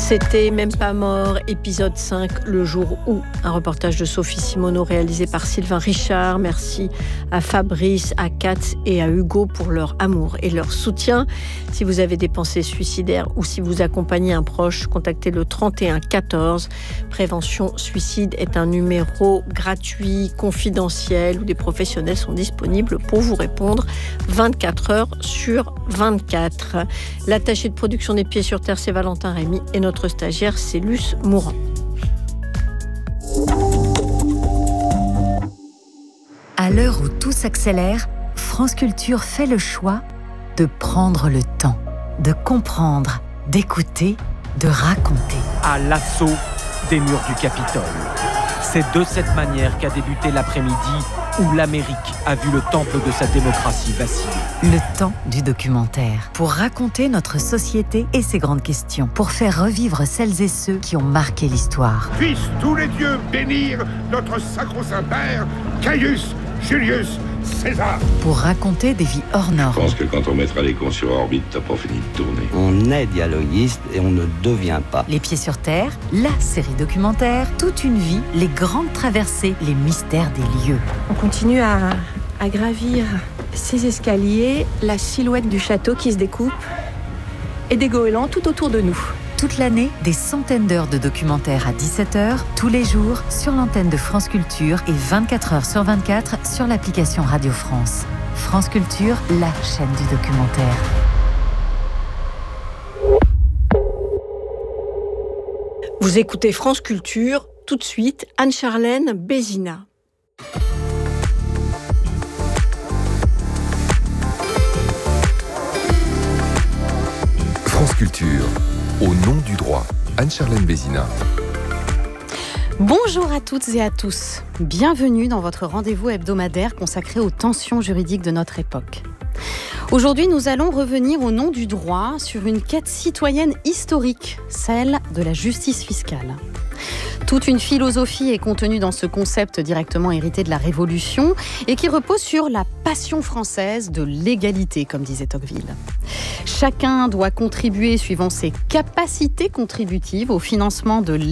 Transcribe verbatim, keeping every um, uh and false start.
C'était Même pas mort, épisode cinq, le jour où. Un reportage de Sophie Simoneau réalisé par Sylvain Richard. Merci à Fabrice, à Kat et à Hugo pour leur amour et leur soutien. Si vous avez des pensées suicidaires ou si vous accompagnez un proche, contactez le trente et un quatorze. Prévention Suicide est un numéro gratuit, confidentiel, où des professionnels sont disponibles pour vous répondre vingt-quatre heures sur vingt-quatre. L'attaché de production des Pieds sur Terre, c'est Valentin Rémy, et notre stagiaire, c'est Luce Mourant. À l'heure où tout s'accélère, France Culture fait le choix de prendre le temps, de comprendre, d'écouter, de raconter. À l'assaut des murs du Capitole. C'est de cette manière qu'a débuté l'après-midi où l'Amérique a vu le temple de sa démocratie vaciller. Le temps du documentaire. Pour raconter notre société et ses grandes questions. Pour faire revivre celles et ceux qui ont marqué l'histoire. Puissent tous les dieux bénir notre sacro-saint père, Caius Julius César. Pour raconter des vies hors normes. Je pense que quand on mettra les cons sur orbite, t'as pas fini de tourner. On est dialoguiste et on ne devient pas. Les Pieds sur Terre, la série documentaire, toute une vie, les grandes traversées, les mystères des lieux. On continue à, à gravir ces escaliers, la silhouette du château qui se découpe et des goélands tout autour de nous. Toute l'année, des centaines d'heures de documentaires à dix-sept heures, tous les jours, sur l'antenne de France Culture et vingt-quatre heures sur vingt-quatre sur l'application Radio France. France Culture, la chaîne du documentaire. Vous écoutez France Culture, tout de suite, Anne-Charlène Bézina. France Culture, au nom du droit, Anne-Charlène Bézina. Bonjour à toutes et à tous. Bienvenue dans votre rendez-vous hebdomadaire consacré aux tensions juridiques de notre époque. Aujourd'hui, nous allons revenir au nom du droit sur une quête citoyenne historique, celle de la justice fiscale. Toute une philosophie est contenue dans ce concept directement hérité de la Révolution et qui repose sur la passion française de l'égalité, comme disait Tocqueville. Chacun doit contribuer suivant ses capacités contributives au financement de